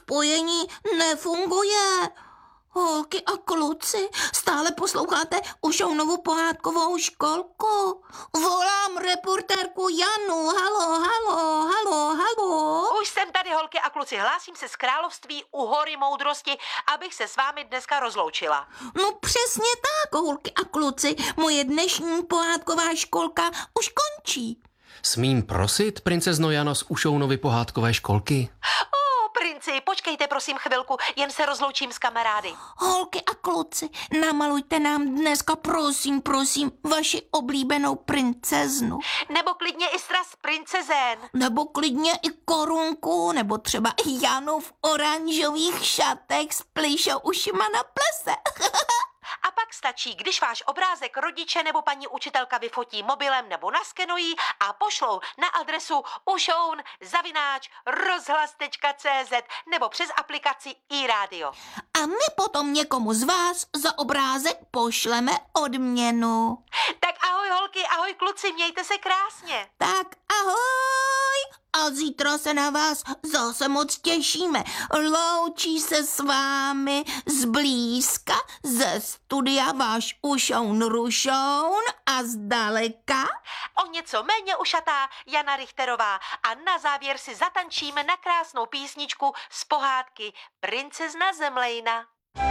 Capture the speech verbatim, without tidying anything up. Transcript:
spojení nefunguje. Holky a kluci, stále posloucháte Ušounovu pohádkovou školku? Volám reportérku Janu, halo, halo, halo, halo. Už jsem tady, holky a kluci, hlásím se z království u hory moudrosti, abych se s vámi dneska rozloučila. No přesně tak, holky a kluci, moje dnešní pohádková školka už končí. Smím prosit, princezno Jano z Ušounovy pohádkové školky? O, princi, počkejte prosím chvilku, jen se rozloučím s kamarády. Holky a kluci, namalujte nám dneska, prosím, prosím, vaši oblíbenou princeznu. Nebo klidně i sraz princezén. Nebo klidně i korunku, nebo třeba i Janu v oranžových šatech s plišou ušima na plese. A pak stačí, když váš obrázek rodiče nebo paní učitelka vyfotí mobilem nebo naskenují a pošlou na adresu ušoun zavináč rozhlas tečka cé zet nebo přes aplikaci iRádio. A my potom někomu z vás za obrázek pošleme odměnu. Tak ahoj holky, ahoj kluci, mějte se krásně. Tak ahoj! A zítra se na vás zase moc těšíme. Loučí se s vámi zblízka ze studia váš Ušoun Rušoun a zdaleka O něco méně ušatá Jana Richterová a na závěr si zatančíme na krásnou písničku z pohádky Princezna Zemlejna.